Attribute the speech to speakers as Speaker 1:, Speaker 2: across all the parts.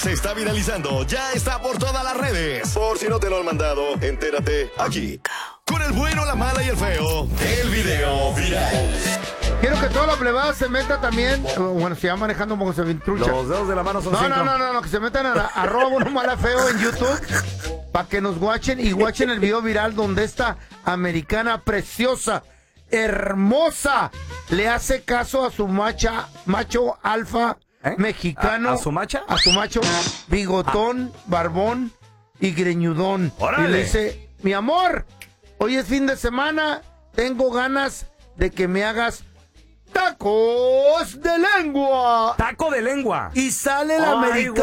Speaker 1: se está viralizando ya está por todas las redes. Por si no te lo han mandado, entérate aquí. Con el bueno, la mala y el feo, el video viral.
Speaker 2: Quiero que toda la plebada se meta también. Bueno, si va manejando como se vintrucha.
Speaker 3: Los dedos de la mano son 5.
Speaker 2: No, que se metan a @bueno_mala_feo en YouTube para que nos guachen y guachen el video viral donde esta americana preciosa, hermosa, le hace caso a su macho alfa mexicano.
Speaker 3: ¿A su macha?
Speaker 2: A su macho bigotón, barbón y greñudón.
Speaker 3: ¡Órale!
Speaker 2: Y le dice, mi amor, hoy es fin de semana, tengo ganas de que me hagas tacos de lengua.
Speaker 3: Taco de lengua.
Speaker 2: Y sale la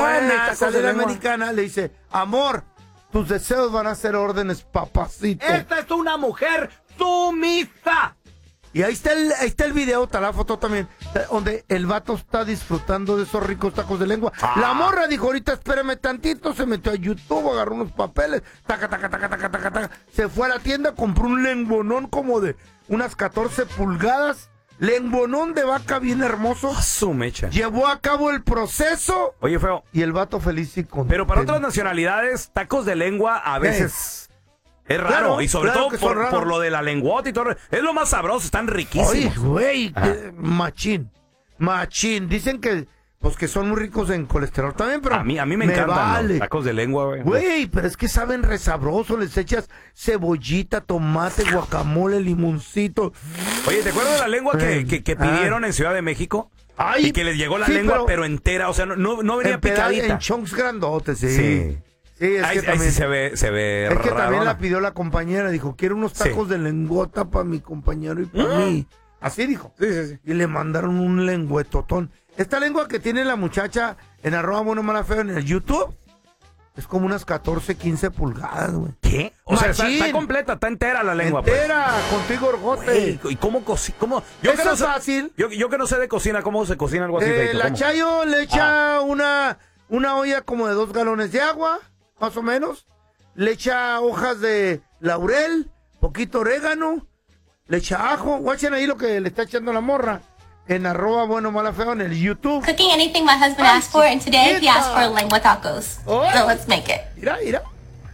Speaker 2: americana, le dice, amor, tus deseos van a ser órdenes, papacito.
Speaker 3: Esta es una mujer sumisa.
Speaker 2: Y ahí está el video, está la foto también, donde el vato está disfrutando de esos ricos tacos de lengua. La morra dijo, ahorita espérame tantito, se metió a YouTube, agarró unos papeles, taca, se fue a la tienda, compró un lenguonón como de unas 14 pulgadas, lenguonón de vaca bien hermoso.
Speaker 3: Su mecha.
Speaker 2: Llevó a cabo el proceso.
Speaker 3: Oye, feo.
Speaker 2: Y el vato feliz y contento.
Speaker 3: Pero para otras nacionalidades, tacos de lengua a veces... Es raro,
Speaker 2: Claro,
Speaker 3: y sobre
Speaker 2: claro
Speaker 3: todo por lo de la lenguota y todo. Es lo más sabroso, están riquísimos.
Speaker 2: Oye, güey, machín. Dicen que pues que son muy ricos en colesterol también, pero
Speaker 3: a mí me encantan
Speaker 2: vale.
Speaker 3: los tacos de lengua, güey.
Speaker 2: Güey, pero es que saben resabroso, les echas cebollita, tomate, guacamole, limoncito.
Speaker 3: Oye, ¿te acuerdas de la lengua que pidieron en Ciudad de México?
Speaker 2: Ay,
Speaker 3: y que les llegó la lengua pero entera, o sea, no venía picadita.
Speaker 2: En chunks grandotes, sí.
Speaker 3: Sí,
Speaker 2: es
Speaker 3: ahí,
Speaker 2: que también
Speaker 3: sí se ve
Speaker 2: es que
Speaker 3: rarona.
Speaker 2: también la pidió la compañera, dijo, quiero unos tacos de lengüota para mi compañero y para mí. Así dijo.
Speaker 3: Sí.
Speaker 2: Y le mandaron un lengüetotón. Esta lengua que tiene la muchacha en @bueno_mala_feo en el YouTube es como unas 14, 15 pulgadas, güey.
Speaker 3: ¿Qué? O sea,
Speaker 2: Machín.
Speaker 3: está completa, está entera la lengua.
Speaker 2: Entera, contigo orgote.
Speaker 3: ¿Y cómo cómo?
Speaker 2: Eso es fácil.
Speaker 3: Yo que no sé de cocina, ¿cómo se cocina algo así?
Speaker 2: La Chayo le echa una olla como de 2 galones de agua, más o menos. Le echa hojas de laurel, poquito orégano, le echa ajo. Guachen ahí lo que le está echando la morra. En @bueno_mala_feo en el YouTube.
Speaker 4: Cooking anything my husband asked for, and today he asked for lengua tacos. So let's make it.
Speaker 2: Mira.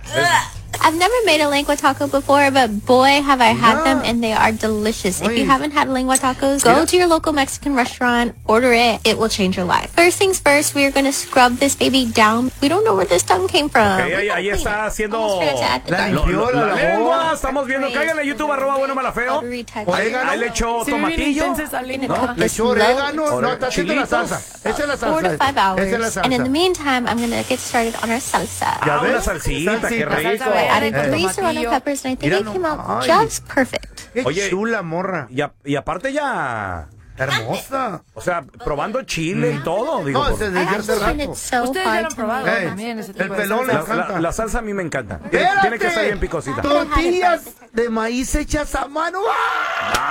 Speaker 4: I've never made a lengua taco before, but boy, have I had them, and they are delicious. If you haven't had lengua tacos, go to your local Mexican restaurant, order it. It will change your life. First things first, we are going to scrub this baby down. We don't know where this tongue came from.
Speaker 3: Okay, ahí está haciendo
Speaker 2: la
Speaker 3: lengua. Estamos viendo. Cáiganle a YouTube @bueno_mala_feo.
Speaker 2: Orégano.
Speaker 3: Ahí le echó tomatillo.
Speaker 2: Le echó orégano. No, está haciendo la salsa. Esa es la salsa.
Speaker 4: 4 to 5 hours.
Speaker 2: Esa es la salsa.
Speaker 4: And in the meantime, I'm going to get started on our salsa.
Speaker 2: Ya ves,
Speaker 3: una salsita, qué rico.
Speaker 4: I added 3 serrano peppers, and I think it came out just perfect.
Speaker 2: Qué
Speaker 3: Oye,
Speaker 2: chula morra.
Speaker 3: Y aparte ya...
Speaker 2: Hermosa.
Speaker 3: O sea, probando chile y todo. Digo,
Speaker 2: No, desde hace rato.
Speaker 5: Ustedes ya lo han probado también. Ese tipo
Speaker 2: El
Speaker 5: de
Speaker 2: pelón le
Speaker 5: salsa.
Speaker 2: encanta.
Speaker 3: la salsa a mí me encanta.
Speaker 2: Espérate.
Speaker 3: Tiene que estar bien picosita.
Speaker 2: Tortillas de maíz hechas a mano. ¡Ah!